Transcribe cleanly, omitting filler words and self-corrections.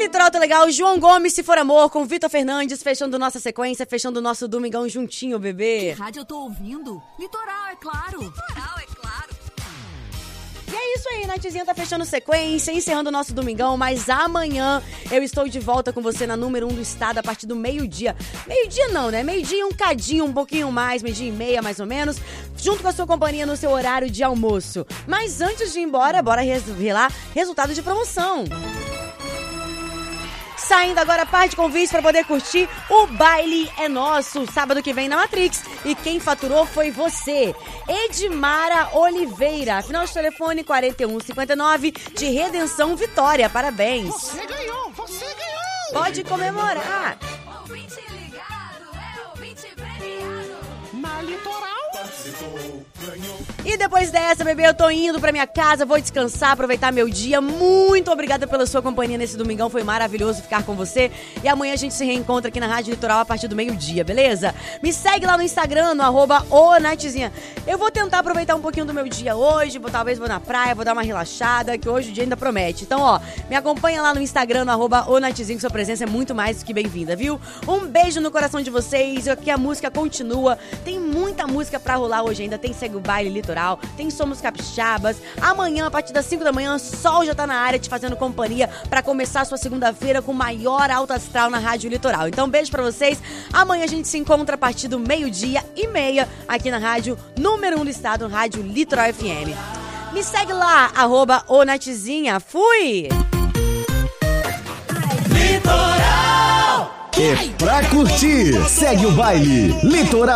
Litoral tá legal, João Gomes, Se For Amor, com Vitor Fernandes, fechando nossa sequência, fechando o nosso domingão juntinho, bebê. Que rádio eu tô ouvindo? Litoral, é claro. Litoral, é claro. E é isso aí, Natizinha tá fechando sequência, encerrando o nosso domingão, mas amanhã eu estou de volta com você na número 1 do estado a partir do meio-dia. Meio-dia não, né? Meio-dia um cadinho, um pouquinho mais, meio-dia e meia mais ou menos, junto com a sua companhia no seu horário de almoço. Mas antes de ir embora, bora revelar resultado de promoção. Saindo agora a parte de convite para poder curtir o Baile é Nosso, sábado que vem na Matrix. E quem faturou foi você, Edmara Oliveira. Final de telefone 4159 de Redenção Vitória. Parabéns. Você ganhou, você ganhou. Pode comemorar. Ouvinte ligado, ouvinte premiado. Na Litoral. E depois dessa, bebê, eu tô indo pra minha casa, vou descansar, aproveitar meu dia. Muito obrigada pela sua companhia nesse domingão, foi maravilhoso ficar com você. E amanhã a gente se reencontra aqui na Rádio Litoral a partir do meio-dia, beleza? Me segue lá no Instagram, no @onatizinha. Eu vou tentar aproveitar um pouquinho do meu dia hoje, talvez vou na praia, vou dar uma relaxada, que hoje o dia ainda promete. Então, ó, me acompanha lá no Instagram, no @onatizinha, que sua presença é muito mais do que bem-vinda, viu? Um beijo no coração de vocês, aqui a música continua, tem muita música pra rolar hoje ainda, tem Segue o Baile Litoral, tem Somos Capixabas. Amanhã, a partir das 5 da manhã, Sol já tá na área te fazendo companhia pra começar a sua segunda-feira com o maior alto astral na Rádio Litoral. Então, beijo pra vocês. Amanhã a gente se encontra a partir do meio-dia e meia aqui na rádio número 1 do estado, Rádio Litoral FM. Me segue lá, @onatizinha. Fui! Litoral! É pra curtir. Segue o Baile Litoral.